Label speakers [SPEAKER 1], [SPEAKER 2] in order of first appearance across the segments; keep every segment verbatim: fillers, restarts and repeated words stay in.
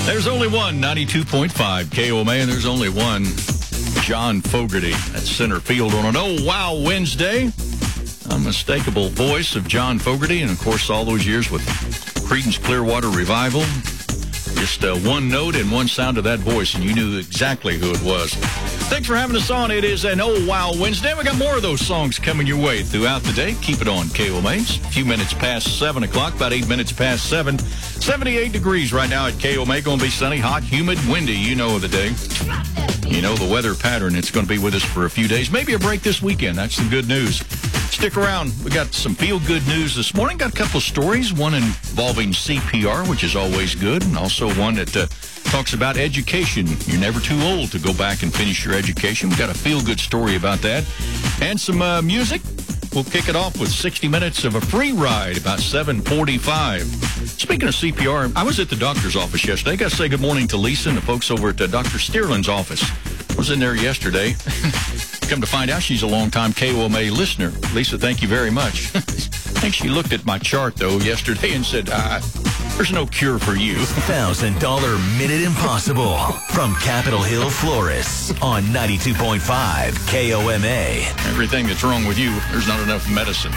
[SPEAKER 1] There's only one, ninety-two point five K O M A, and there's only one John Fogerty at center field on an Oh Wow Wednesday. Unmistakable voice of John Fogerty, and of course all those years with Creedence Clearwater Revival. Just uh, one note and one sound of that voice, and you knew exactly who it was. Thanks for having us on. It is an Oh Wow Wednesday. We got more of those songs coming your way throughout the day. Keep it on K O M A. It's a few minutes past seven o'clock, about eight minutes past seven. seventy-eight degrees right now at K O M A. Going to be sunny, hot, humid, windy. You know of the day. You know the weather pattern. It's going to be with us for a few days. Maybe a break this weekend. That's the good news. Stick around. We got some feel-good news this morning. Got a couple of stories, one involving C P R, which is always good, and also one that uh, talks about education. You're never too old to go back and finish your education. We got a feel-good story about that. And some uh, music. We'll kick it off with sixty minutes of a free ride about seven forty-five. Speaking of C P R, I was at the doctor's office yesterday. Got to say good morning to Lisa and the folks over at uh, Doctor Steerland's office. I was in there yesterday. Come to find out, she's a longtime K O M A listener. Lisa, thank you very much. I think she looked at my chart, though, yesterday and said, uh, there's no cure for you.
[SPEAKER 2] one thousand dollars Minute Impossible from Capitol Hill Florists on ninety-two point five K O M A.
[SPEAKER 1] Everything that's wrong with you, there's not enough medicine.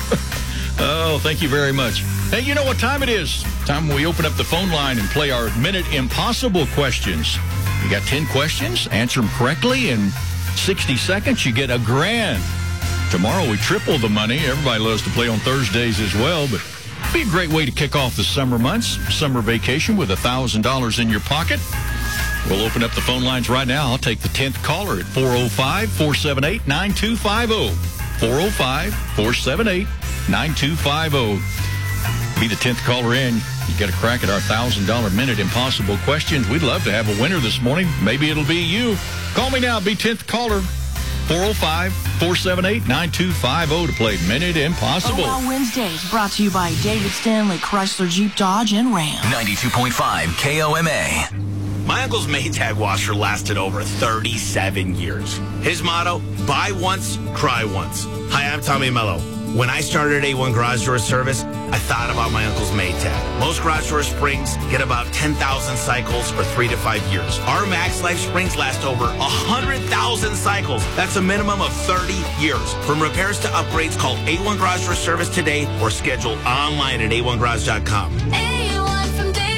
[SPEAKER 1] Oh, thank you very much. Hey, you know what time it is? Time we open up the phone line and play our Minute Impossible questions. You got ten questions, answer them correctly, and sixty seconds, you get a grand. Tomorrow we triple the money. Everybody loves to play on Thursdays as well, but it'd be a great way to kick off the summer months, summer vacation with one thousand dollars in your pocket. We'll open up the phone lines right now. I'll take the tenth caller at four oh five, four seven eight, nine two five oh. four oh five, four seven eight, nine two five oh. Be the tenth caller in. You get a crack at our one thousand dollars Minute Impossible questions. We'd love to have a winner this morning. Maybe it'll be you. Call me now. Be tenth caller. four oh five, four seven eight, nine two five oh to play Minute Impossible.
[SPEAKER 3] Oh Wow Wednesdays brought to you by David Stanley, Chrysler, Jeep, Dodge, and Ram.
[SPEAKER 2] ninety-two point five K O M A.
[SPEAKER 4] My uncle's Maytag washer lasted over thirty-seven years. His motto, buy once, cry once. Hi, I'm Tommy Mello. When I started A one Garage Door Service, I thought about my uncle's Maytag. Most garage door springs get about ten thousand cycles for three to five years. Our Max Life springs last over one hundred thousand cycles. That's a minimum of thirty years. From repairs to upgrades, call A one Garage Door Service today or schedule online at A one garage dot com.
[SPEAKER 5] A one from day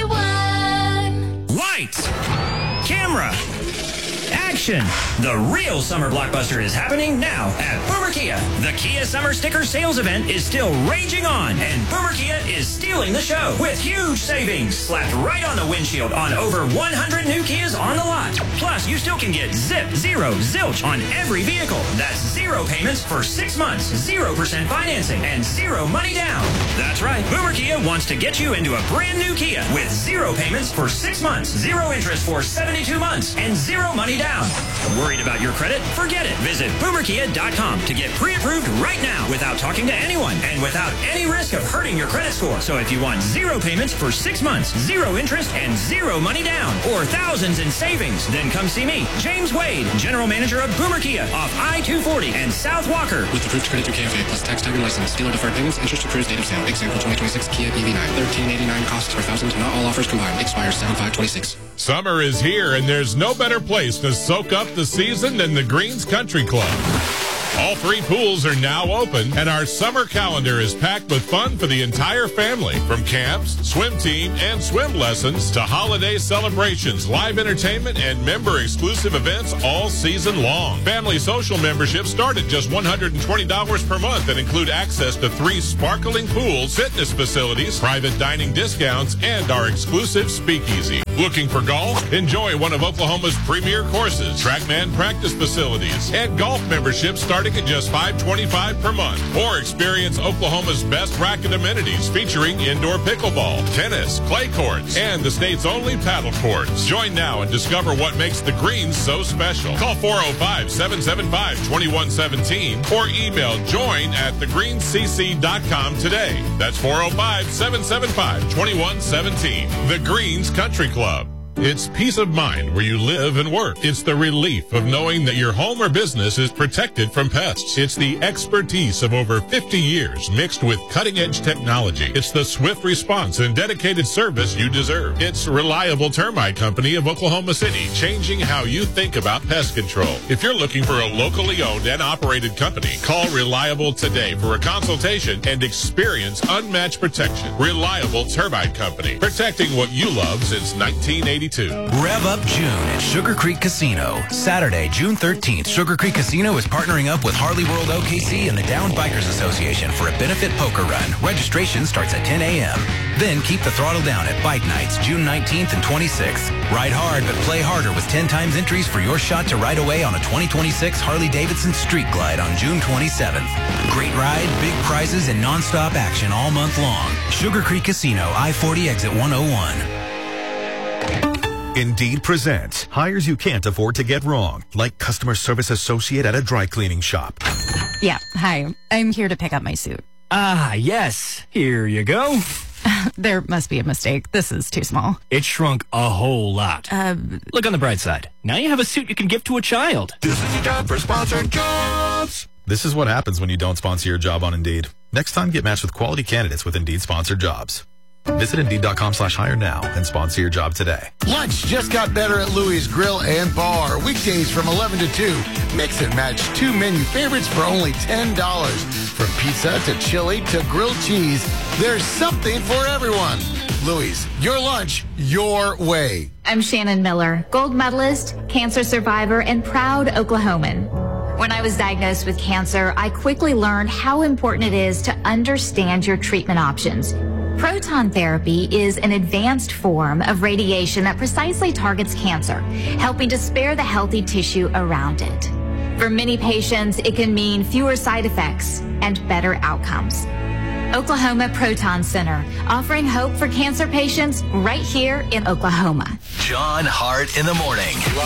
[SPEAKER 5] one.
[SPEAKER 6] Lights, camera, action. The real summer blockbuster is happening now at Boomer Kia. The Kia Summer Sticker Sales Event is still raging on, and Boomer Kia is stealing the show with huge savings slapped right on the windshield on over one hundred new Kias on the lot. Plus, you still can get zip, zero, zilch on every vehicle. That's zero payments for six months, zero percent financing, and zero money down. That's right. Boomer Kia wants to get you into a brand new Kia with zero payments for six months, zero interest for seventy-two months, and zero money down. Worried about your credit? Forget it. Visit boomer kia dot com to get pre-approved right now without talking to anyone and without any risk of hurting your credit score. So if you want zero payments for six months, zero interest, and zero money down, or thousands in savings, then come see me, James Wade, General Manager of Boomer Kia off I two forty and South Walker.
[SPEAKER 7] With approved credit through K F A plus tax, tag, and license. Dealer deferred payments, interest accrues, date of sale. Example twenty twenty-six Kia E V nine. thirteen eighty-nine costs per thousand. Not all offers combined. Expires seven five twenty-six.
[SPEAKER 8] Summer is here, and there's no better place to soak up the season than the Greens Country Club. All three pools are now open, and our summer calendar is packed with fun for the entire family. From camps, swim team, and swim lessons to holiday celebrations, live entertainment, and member-exclusive events all season long. Family social memberships start at just one hundred twenty dollars per month and include access to three sparkling pools, fitness facilities, private dining discounts, and our exclusive speakeasy. Looking for golf? Enjoy one of Oklahoma's premier courses, TrackMan practice facilities, and golf memberships starting at just five hundred twenty-five dollars per month. Or experience Oklahoma's best racket amenities featuring indoor pickleball, tennis, clay courts, and the state's only paddle courts. Join now and discover what makes the Greens so special. Call four oh five, seven seven five, two one one seven or email join at the greens c c dot com today. That's four oh five, seven seven five, two one one seven. The Greens Country Club. It's peace of mind where you live and work. It's the relief of knowing that your home or business is protected from pests. It's the expertise of over fifty years mixed with cutting-edge technology. It's the swift response and dedicated service you deserve. It's Reliable Termite Company of Oklahoma City, changing how you think about pest control. If you're looking for a locally owned and operated company, call Reliable today for a consultation and experience unmatched protection. Reliable Termite Company, protecting what you love since nineteen eighty-two.
[SPEAKER 2] Rev up June at Sugar Creek Casino. Saturday, June thirteenth, Sugar Creek Casino is partnering up with Harley World O K C and the Down Bikers Association for a benefit poker run. Registration starts at ten a.m. Then keep the throttle down at Bike Nights, June nineteenth and twenty-sixth. Ride hard, but play harder with ten times entries for your shot to ride away on a twenty twenty-six Harley-Davidson Street Glide on June twenty-seventh. Great ride, big prizes, and nonstop action all month long. Sugar Creek Casino, I forty exit one oh one.
[SPEAKER 9] Indeed presents hires you can't afford to get wrong, like customer service associate at a dry cleaning shop.
[SPEAKER 10] Yeah, hi. I'm here to pick up my suit.
[SPEAKER 6] Ah, yes. Here you go.
[SPEAKER 10] There must be a mistake. This is too small.
[SPEAKER 6] It shrunk a whole lot.
[SPEAKER 10] Uh,
[SPEAKER 6] Look on the bright side. Now you have a suit you can give to a child.
[SPEAKER 9] This is your job for sponsored jobs. This is what happens when you don't sponsor your job on Indeed. Next time, get matched with quality candidates with Indeed sponsored jobs. Visit Indeed.com slash hire now and sponsor your job today.
[SPEAKER 11] Lunch just got better at Louie's Grill and Bar. Weekdays from eleven to two. Mix and match two menu favorites for only ten dollars. From pizza to chili to grilled cheese, there's something for everyone. Louie's, your lunch, your way.
[SPEAKER 12] I'm Shannon Miller, gold medalist, cancer survivor, and proud Oklahoman. When I was diagnosed with cancer, I quickly learned how important it is to understand your treatment options. Proton therapy is an advanced form of radiation that precisely targets cancer, helping to spare the healthy tissue around it. For many patients, it can mean fewer side effects and better outcomes. Oklahoma Proton Center, offering hope for cancer patients right here in Oklahoma.
[SPEAKER 2] John Hart in the morning.